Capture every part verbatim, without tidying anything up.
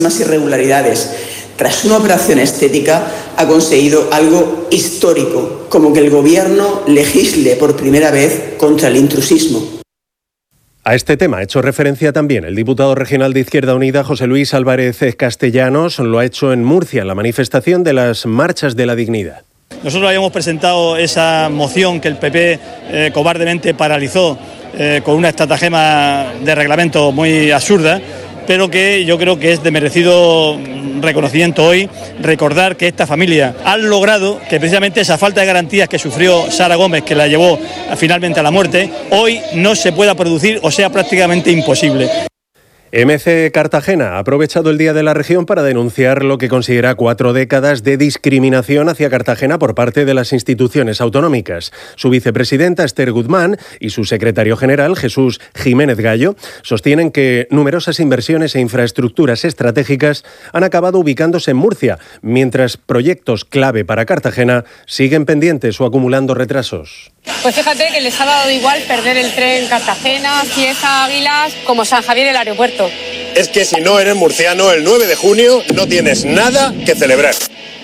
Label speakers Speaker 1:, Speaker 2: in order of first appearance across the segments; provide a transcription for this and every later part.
Speaker 1: Más irregularidades. Tras una operación estética, ha conseguido algo histórico, como que el Gobierno legisle por primera vez contra el intrusismo.
Speaker 2: A este tema ha hecho referencia también el diputado regional de Izquierda Unida, José Luis Álvarez Castellanos. Lo ha hecho en Murcia, en la manifestación de las Marchas de la Dignidad.
Speaker 3: Nosotros habíamos presentado esa moción que el P P eh, cobardemente paralizó eh, con una estratagema de reglamento muy absurda, pero que yo creo que es de merecido reconocimiento hoy recordar que esta familia ha logrado que precisamente esa falta de garantías que sufrió Sara Gómez, que la llevó finalmente a la muerte, hoy no se pueda producir o sea prácticamente imposible.
Speaker 2: M C Cartagena ha aprovechado el Día de la Región para denunciar lo que considera cuatro décadas de discriminación hacia Cartagena por parte de las instituciones autonómicas. Su vicepresidenta Esther Guzmán y su secretario general Jesús Jiménez Gallo sostienen que numerosas inversiones e infraestructuras estratégicas han acabado ubicándose en Murcia, mientras proyectos clave para Cartagena siguen pendientes o acumulando retrasos.
Speaker 4: Pues fíjate que les ha dado igual perder el tren Cartagena, Cieza, Águilas, como San Javier el aeropuerto.
Speaker 5: Es que si no eres murciano el nueve de junio no tienes nada que celebrar.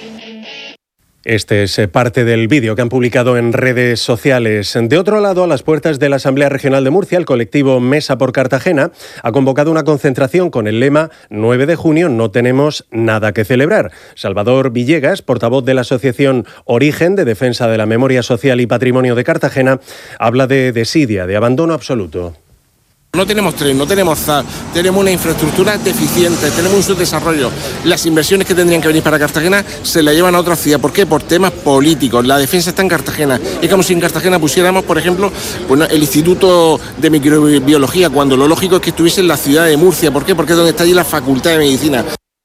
Speaker 2: Este es parte del vídeo que han publicado en redes sociales. De otro lado, a las puertas de la Asamblea Regional de Murcia, el colectivo Mesa por Cartagena ha convocado una concentración con el lema nueve de junio no tenemos nada que celebrar. Salvador Villegas, portavoz de la Asociación Origen de Defensa de la Memoria Social y Patrimonio de Cartagena, habla de desidia, de abandono absoluto.
Speaker 6: No tenemos tren, no tenemos Z A R, tenemos una infraestructura deficiente, tenemos un subdesarrollo. Las inversiones que tendrían que venir para Cartagena se las llevan a otra ciudad. ¿Por qué? Por temas políticos. La defensa está en Cartagena. Es como si en Cartagena pusiéramos, por ejemplo, bueno, el Instituto de Microbiología, cuando lo lógico es que estuviese en la ciudad de Murcia. ¿Por qué? Porque es donde está allí la Facultad de Medicina.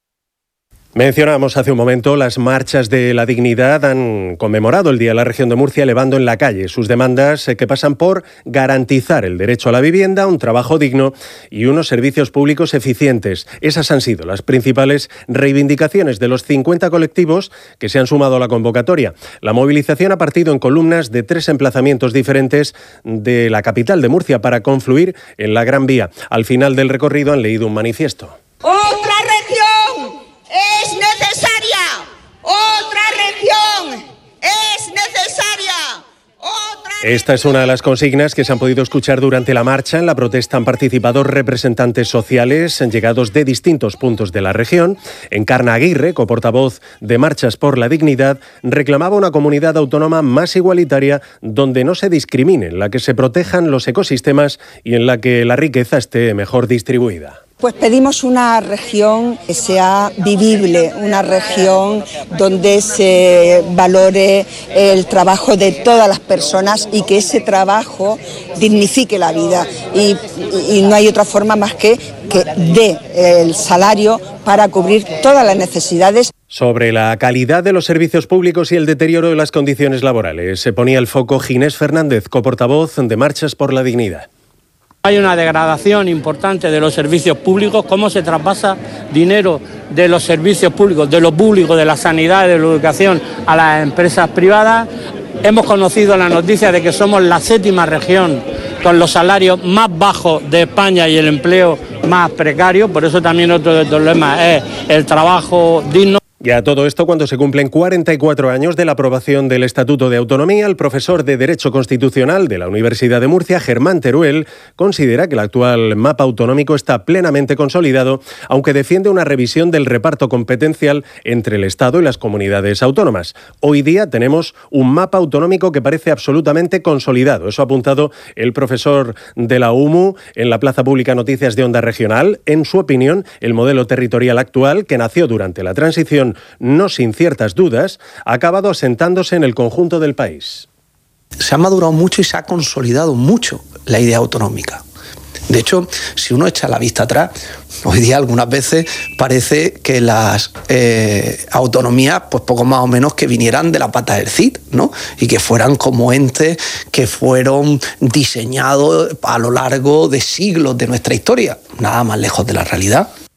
Speaker 2: Mencionábamos hace un momento las marchas de la dignidad. Han conmemorado el Día de la Región de Murcia elevando en la calle sus demandas que pasan por garantizar el derecho a la vivienda, un trabajo digno y unos servicios públicos eficientes. Esas han sido las principales reivindicaciones de los cincuenta colectivos que se han sumado a la convocatoria. La movilización ha partido en columnas de tres emplazamientos diferentes de la capital de Murcia para confluir en la Gran Vía. Al final del recorrido han leído un manifiesto.
Speaker 7: ¡Otra región es necesaria! ¡Otra región es necesaria! ¡Otra...
Speaker 2: Esta es una de las consignas que se han podido escuchar durante la marcha. En la protesta han participado representantes sociales llegados de distintos puntos de la región. Encarna Aguirre, coportavoz de Marchas por la Dignidad, reclamaba una comunidad autónoma más igualitaria donde no se discrimine, en la que se protejan los ecosistemas y en la que la riqueza esté mejor distribuida.
Speaker 8: Pues pedimos una región que sea vivible, una región donde se valore el trabajo de todas las personas y que ese trabajo dignifique la vida. Y, y no hay otra forma más que que dé el salario para cubrir todas las necesidades.
Speaker 2: Sobre la calidad de los servicios públicos y el deterioro de las condiciones laborales se ponía el foco Ginés Fernández, coportavoz de Marchas por la Dignidad.
Speaker 9: Hay una degradación importante de los servicios públicos, cómo se traspasa dinero de los servicios públicos, de lo público, de la sanidad, de la educación a las empresas privadas. Hemos conocido la noticia de que somos la séptima región con los salarios más bajos de España y el empleo más precario, por eso también otro de los problemas es el trabajo digno.
Speaker 2: Y a todo esto, cuando se cumplen cuarenta y cuatro años de la aprobación del Estatuto de Autonomía, el profesor de Derecho Constitucional de la Universidad de Murcia, Germán Teruel, considera que el actual mapa autonómico está plenamente consolidado, aunque defiende una revisión del reparto competencial entre el Estado y las comunidades autónomas. Hoy día tenemos un mapa autonómico que parece absolutamente consolidado. Eso ha apuntado el profesor de la U M U en la Plaza Pública Noticias de Onda Regional. En su opinión, el modelo territorial actual, que nació durante la transición, no sin ciertas dudas, ha acabado asentándose en el conjunto del país.
Speaker 10: Se ha madurado mucho y se ha consolidado mucho la idea autonómica. De hecho, si uno echa la vista atrás, hoy día algunas veces parece que las eh, autonomías, pues poco más o menos que vinieran de la pata del Cid, ¿no? Y que fueran como entes que fueron diseñados a lo largo de siglos de nuestra historia, nada más lejos de la realidad.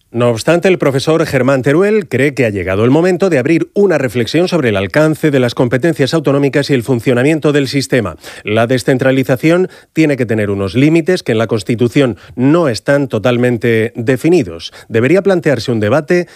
Speaker 2: No obstante, el profesor Germán Teruel cree que ha llegado el momento de abrir una reflexión sobre el alcance de las competencias autonómicas y el funcionamiento del sistema. La descentralización tiene que tener unos límites que en la Constitución no están totalmente definidos. Debería plantearse un debate